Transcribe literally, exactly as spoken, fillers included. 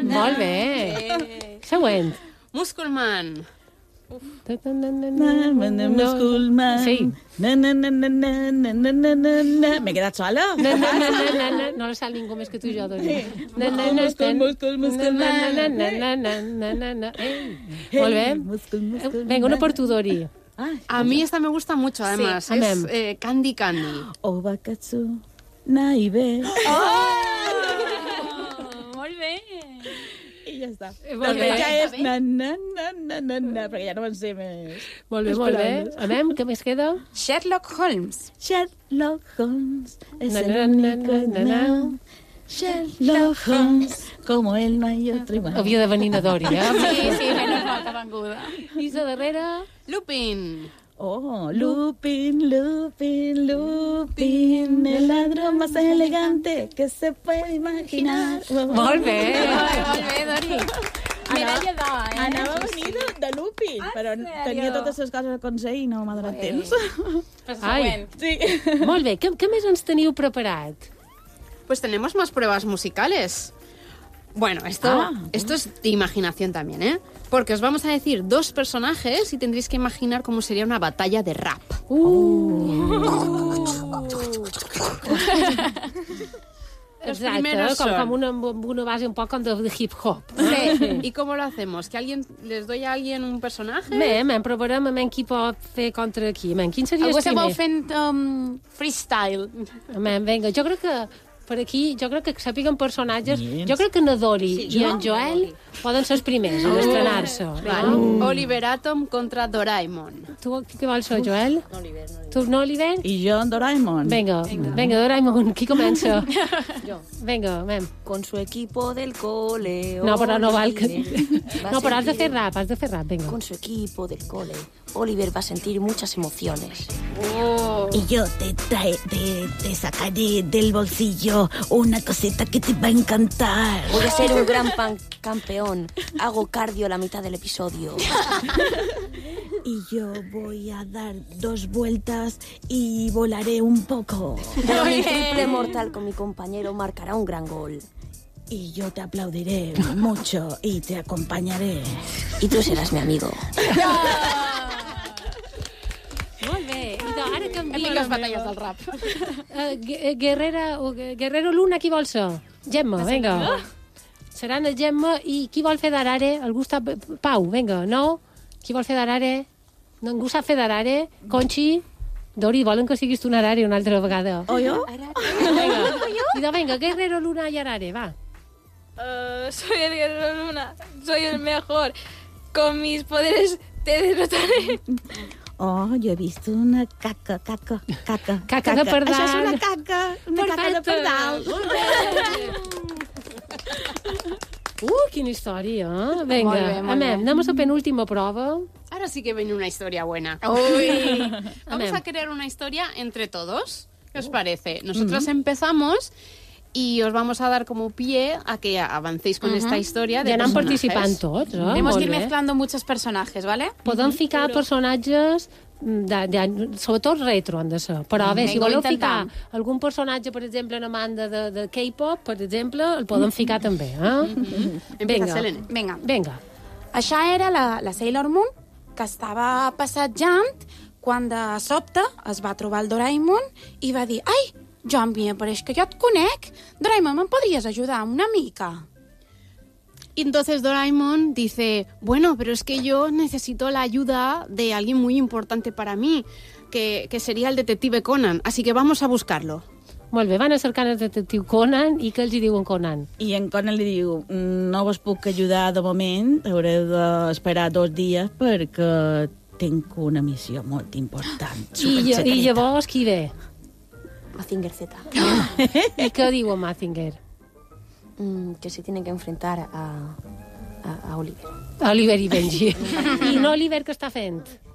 Molt bé. Següent. Musculman. Musculman. Sí. M'he quedat sola? No, no, no, no, no, no, no la sap ningú més que tu i jo, Dori. Múscul, múscul, múscul, Molt bé. Múscul, múscul. Venga, una per tu, Dori. A mí esta me gusta mucho, además. Sí, es amén. eh, Candy Candy. Obakatsu, naibe. Molt bé. I ja està. Molt Perquè bé. ja és na, na, na, na, na, na, perquè ja no en sé més. Molt bé, molt bé. Amem, què més queda? Sherlock Holmes. Sherlock Holmes es Na, el na, único na, na, na. now. Sherlock Holmes, como él no hay otro igual. Havia de venir na Dori, eh? Sí, sí, menys mal que venguda. I la darrera... Lupin. Oh, Lupin, Lupin, Lupin, el ladrón más elegante que se puede imaginar. Molt bé. Molt bé, Dori. Medalla d'or, eh? Anava a venir de, de Lupin, però tenia totes les coses a conseguir i no m'ha donat temps. Ai, Sí. molt bé. Què, què més ens teniu preparat? Pues tenemos más pruebas musicales. Bueno, esto, Ah. esto es de imaginación también, ¿eh? Porque os vamos a decir dos personajes y tendréis que imaginar cómo sería una batalla de rap. Exacte, primeros com, son- com una, amb una base un poc com de, de hip-hop. Sí. ¿Y cómo lo hacemos? ¿Que alguien les doy a alguien un personaje? Bé, men, provarem a men qui pot fer contra qui. Men, quin seria el Algú se primer? vol fent um, freestyle. Men, vinga, jo crec que per aquí, jo crec que sàpiguen personatges. Bien. Jo crec que na Dori i en Joel poden ser els primers a estrenar-se. Vale. Oliver Atom contra Doraemon. Tu què vols ser, Joel? Oliver. Tu no, Oliver? I jo en Doraemon. Vinga, vinga, Doraemon, qui comença? Jo. Vinga, mem. Con su equipo del cole. No, però no val que... Oliver va a No, però has de sentir- fer rap, has de fer rap, vinga. Con su equipo del cole, Oliver va a sentir muchas emociones. Y yo te, trae, te, te sacaré del bolsillo una cosita que te va a encantar. Voy a ser un gran pan campeón. Hago cardio la mitad del episodio. Y yo voy a dar dos vueltas y volaré un poco. Pero mi triple mortal con mi compañero marcará un gran gol. Y yo te aplaudiré mucho y te acompañaré. Y tú serás mi amigo. Molt bé. Idò, ara Hem canviem. dit les batalles del rap. Uh, Guerrera, o Guerrero Luna, qui vol ser? Gemma, vinga. Seran a Gemma i qui vol fer d'arare? Algú està... Pau, vinga, no? Qui vol fer d'arare? Ningú sap fer d'arare? Conchi? Dori, volen que siguis tu un arare una altra vegada. ¿O yo? Vinga. Idò, vinga, Guerrero Luna i arare, va. Uh, soy el guerrero Luna, soy el mejor. Con mis poderes te derrotaré. Oh, yo he visto una caca, caca, caca. Caca de pardal. Això és una caca, una caca de pardal. Uh, quina història, eh? Vinga, Molt bé, molt amem, bé. anem a la penúltima prova. Ahora sí que viene una historia buena. Uy. Vamos Amén. a crear una historia entre todos. ¿Qué os parece? Nosotros empezamos y os vamos a dar como pie a que avancéis con esta historia de Ja anem personajes. participant tots, eh? Tenemos Molt que ir bé. mezclando muchos personajes, ¿vale? Podem ficar personatges de, de, sobretot retro han de ser, però bé, si Vinga, ho voleu ficar intentem. algun personatge, per exemple, una banda de, de K-pop, per exemple, el podem ficar també, eh? Empieza Selene. Vinga. Vinga. Això era la, la Sailor Moon, que estava passejant quan de sobte es va trobar el Doraemon i va dir: ai, jo em pareix que jo et conec. Doraemon, me'n podries ajudar una mica? Y entonces Doraemon dice, bueno, pero es que yo necesito la ayuda de alguien muy importante para mí, que, que sería el detective Conan, así que vamos a buscarlo. Molt bé, van a cercar el detectiu Conan i què els hi diuen Conan? I en Conan li diu, no vos puc ajudar de moment, haureu d'esperar dos dies perquè tinc una missió molt important, I, supersecreta. I llavors qui ve? Mazinger Z. I què diu en Mazinger? Mm, que se tienen que enfrentar a, a, a Oliver. Oliver i Benji. I no Oliver, què està fent?